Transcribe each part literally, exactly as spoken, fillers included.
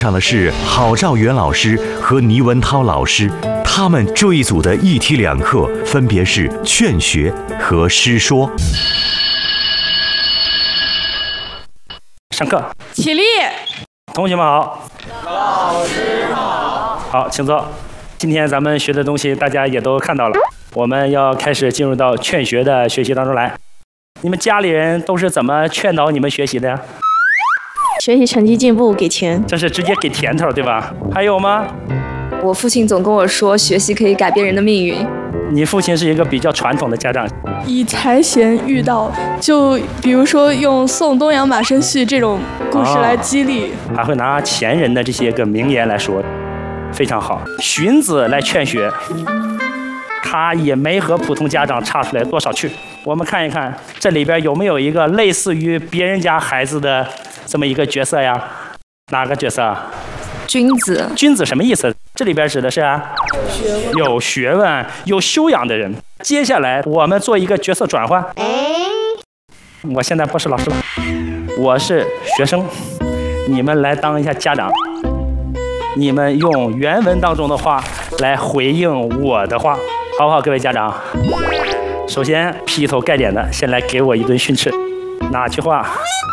上的是郝兆元老师和倪文涛老师，他们这一组的一题两课分别是劝学和诗说。 上课， 起立。 同学们好。老师好。好，请坐。今天咱们学的东西大家也都看到了，我们要开始进入到劝学的学习当中来。你们家里人都是怎么劝导你们学习的呀？ 学习成绩进步给钱， 这是直接给甜头，对吧？还有吗？ 我父亲总跟我说，学习可以改变人的命运。 你父亲是一个比较传统的家长。 以财贤喻道，就比如说用送东阳马生绪这种故事来激励， 哦、还会拿前人的这些个名言来说，非常好。荀子来劝学，他也没和普通家长差出来多少去。我们看一看这里边有没有一个类似于别人家孩子的这么一个角色呀？哪个角色啊？ 君子。 君子什么意思？这里边指的是啊，有学问、有修养的人。接下来我们做一个角色转换。我现在不是老师了，我是学生，你们来当一下家长。你们用原文当中的话来回应我的话，好不好？各位家长。首先劈头盖脸的，先来给我一顿训斥。哪句话？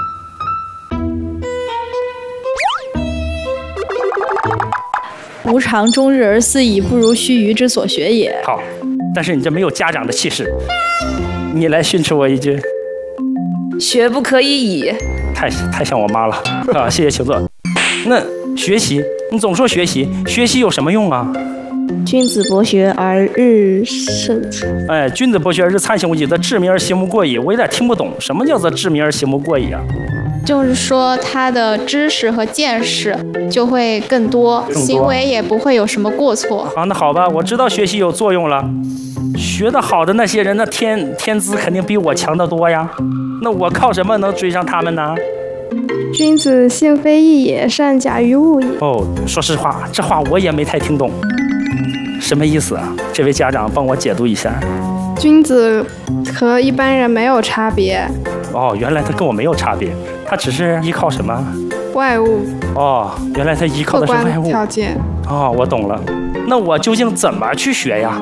吾尝终日而思矣，不如须臾之所学也。 好，但是你这没有家长的气势，你来训斥我一句。 学不可以已。 太太像我妈了啊！谢谢，请坐。那学习，你总说学习，学习有什么用啊？ 君子博学而日甚。 哎，君子博学而日参省吾己，则志明而行不过矣。我有点听不懂，什么叫做志明而行不过矣啊？ 就是说他的知识和见识就会更多， 更多行为也不会有什么过错。 啊，那好吧，我知道学习有作用了。学得好的那些人，那天天资肯定比我强得多呀。那我靠什么能追上他们呢？ 君子性非异也，善假于物也。 哦，说实话，这话我也没太听懂，什么意思啊？这位家长帮我解读一下。 君子和一般人没有差别。 哦，原来他跟我没有差别，他只是依靠什么？ 外物。 哦，原来他依靠的是外物条件。 哦，我懂了。那我究竟怎么去学呀？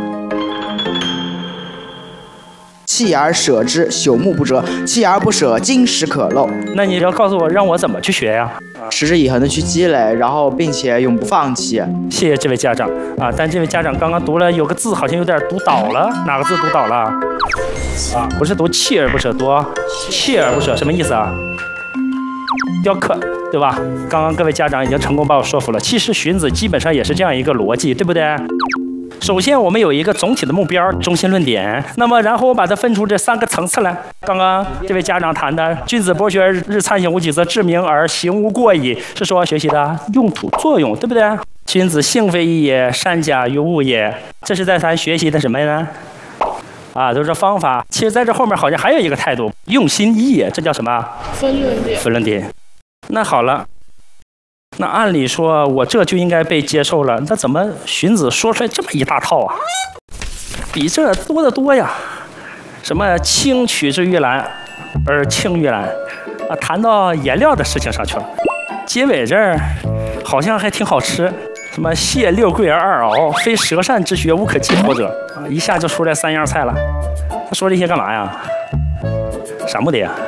弃而舍之，朽木不折；弃而不舍，金石可镂。 那你要告诉我，让我怎么去学呀？ 持之以恒的去积累，然后并且永不放弃。 谢谢这位家长啊！但这位家长刚刚读了有个字，好像有点读倒了，哪个字读倒了？啊，不是读锲而不舍，读锲而不舍，什么意思啊？雕刻，对吧？刚刚各位家长已经成功把我说服了。其实荀子基本上也是这样一个逻辑，对不对？首先，我们有一个总体的目标，中心论点。那么，然后我把它分出这三个层次来。刚刚这位家长谈的“君子博学，日参省吾己，则志明而行无过矣”，是说学习的用途作用，对不对？君子性非异也，善假于物也，这是在谈学习的什么呢？啊，都是方法。其实在这后面好像还有一个态度，用心一也，这叫什么？ 分论点。 分论点。那好了。那按理说，我这就应该被接受了。那怎么荀子说出来这么一大套啊？比这多得多呀！什么轻取之于蓝，而轻于蓝啊？谈到颜料的事情上去了。结尾这儿好像还挺好吃。什么蟹六桂而二螯，非舌善之学，无可寄托者啊！一下就出来三样菜了。他说这些干嘛呀？啥目的呀？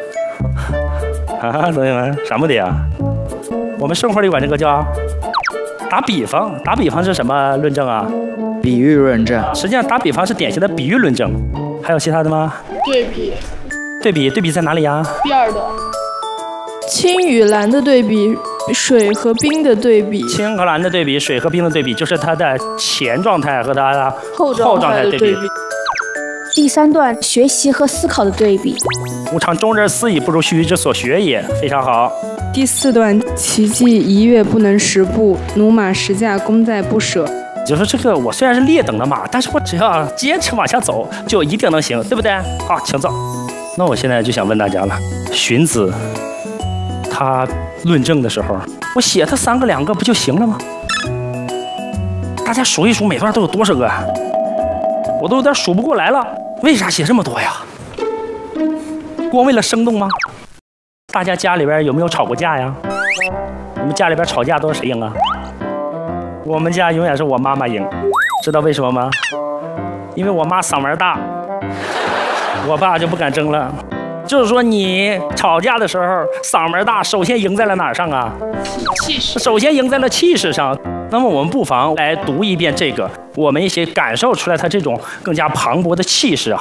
啊，同学们，啥目的呀？我们生活里管这个叫打比方，打比方是什么论证啊？ 比喻论证。 实际上打比方是典型的比喻论证。还有其他的吗？ 对比。 对比，对比在哪里呀？ 第二的。青与蓝的对比，水和冰的对比。 青和蓝的对比，水和冰的对比，就是它的前状态和它的后状态的对比。 第三段学习和思考的对比。 吾尝终日而思矣，不如须臾之所学也。非常好。 第四段骐骥一跃不能十步，驽马十驾功在不舍。 就是这个，我虽然是劣等的马，但是我只要坚持往下走，就一定能行，对不对？好，请坐。那我现在就想问大家了，荀子他论证的时候，我写他三个两个不就行了吗？大家数一数每段都有多少个啊？我都有点数不过来了。为啥写这么多呀？光为了生动吗？大家家里边有没有吵过架呀？ 你们家里边吵架都是谁赢啊？我们家永远是我妈妈赢，知道为什么吗？因为我妈嗓门大，我爸就不敢争了。就是说你吵架的时候嗓门大，首先赢在了哪儿上啊？气势。首先赢在了气势上。那么我们不妨来读一遍这个，我们一起感受出来它这种更加磅礴的气势啊。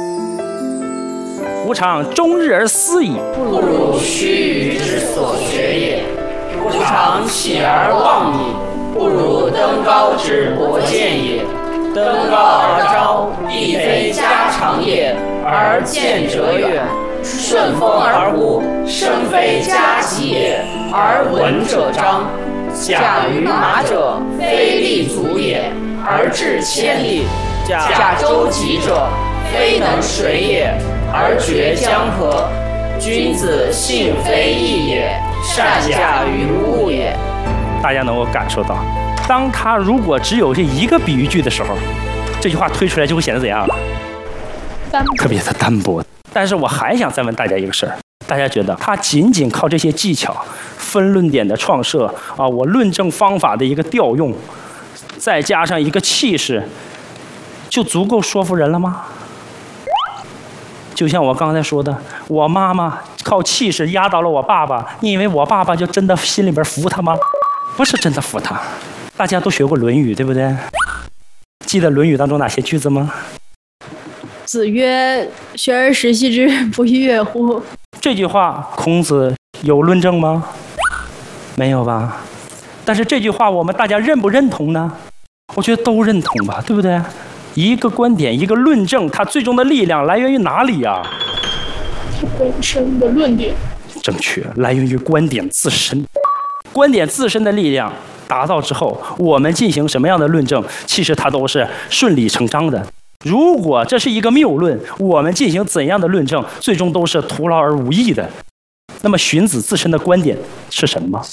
吾尝终日而思矣， 不如须臾之所学也；吾尝起而望矣，不如登高之博见也。登高而招，必非家常也，而见者远；顺风而呼，声非家己也，而闻者彰。甲于马者，非立足也，而至千里；甲舟楫者，非能水也，而绝江河。君子性非异也，善假于物也。 大家能够感受到，当他如果只有这一个比喻句的时候，这句话推出来就会显得怎样？特别的单薄。但是我还想再问大家一个事儿，大家觉得他仅仅靠这些技巧、分论点的创设啊，我论证方法的一个调用，再加上一个气势，就足够说服人了吗？就像我刚才说的，我妈妈靠气势压倒了我爸爸，你以为我爸爸就真的心里边服他吗？不是真的服他。大家都学过《论语》，对不对？记得《论语》当中哪些句子吗？ 子曰：“学而时习之，不亦说乎？” 这句话孔子有论证吗？没有吧？但是这句话我们大家认不认同呢？我觉得都认同吧，对不对？一个观点，一个论证，它最终的力量来源于哪里啊？ 它本身的论点。 正确，来源于观点自身。观点自身的力量达到之后，我们进行什么样的论证，其实它都是顺理成章的。如果这是一个谬论，我们进行怎样的论证，最终都是徒劳而无益的。那么荀子自身的观点是什么？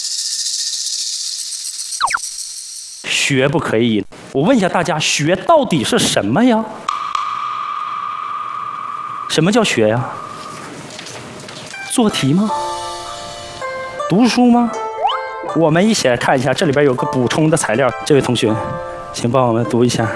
学不可以。我问一下大家，学到底是什么呀？什么叫学呀？做题吗？读书吗？我们一起来看一下，这里边有个补充的材料，这位同学，请帮我们读一下。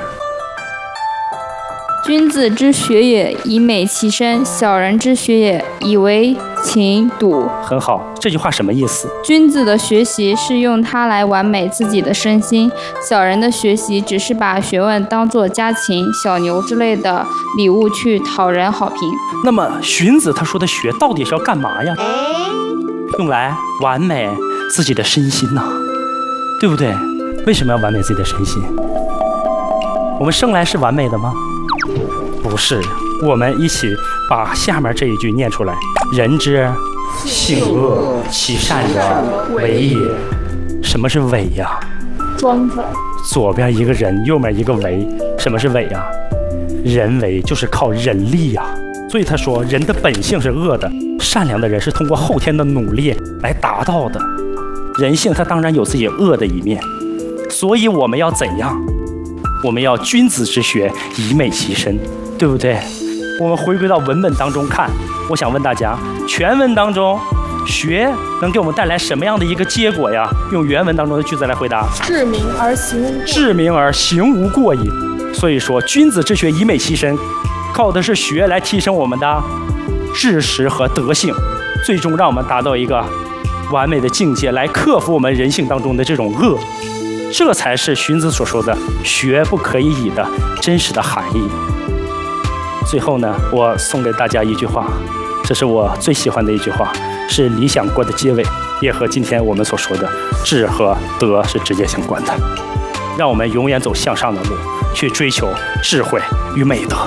君子之学也，以美其身；小人之学也，以为勤笃。 很好，这句话什么意思？ 君子的学习是用它来完美自己的身心，小人的学习只是把学问当作家禽、小牛之类的礼物去讨人好评。 那么荀子他说的学到底是要干嘛呀？用来完美自己的身心呐、啊，对不对？为什么要完美自己的身心？我们生来是完美的吗？不是。我们一起把下面这一句念出来：人之性恶，其善者为也。什么是伪呀？ 装出来。 左边一个人，右面一个为。什么是伪呀？人为就是靠人力呀。所以他说，人的本性是恶的，善良的人是通过后天的努力来达到的。人性它当然有自己恶的一面，所以我们要怎样？我们要君子之学，以美其身，对不对？我们回归到文本当中看，我想问大家，全文当中学能给我们带来什么样的一个结果呀？用原文当中的句子来回答： 治民而行无过。 治民而行无过矣。所以说，君子之学，以美其身，靠的是学来提升我们的知识和德性，最终让我们达到一个完美的境界，来克服我们人性当中的这种恶。这才是荀子所说的学不可以已的真实的含义。最后呢，我送给大家一句话，这是我最喜欢的一句话，是理想国的结尾，也和今天我们所说的智和德是直接相关的。让我们永远走向上的路，去追求智慧与美德。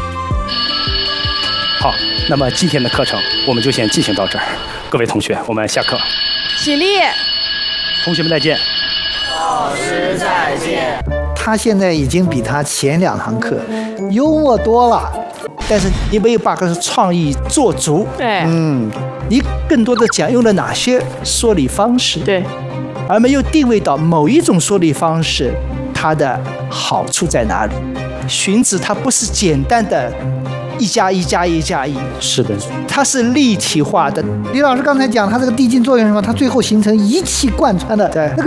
好，那么今天的课程我们就先进行到这儿。各位同学，我们下课。 起立。 同学们再见。 老师再见。 他现在已经比他前两堂课幽默多了，但是你没有把个创意做足。 对， 嗯，你更多的讲用了哪些说理方式？ 对， 而没有定位到某一种说理方式它的好处在哪里。荀子他不是简单的一加一加一加一， 是的， 它是立体化的。李老师刚才讲，它这个递进作用什么？它最后形成一气贯穿的，对，那个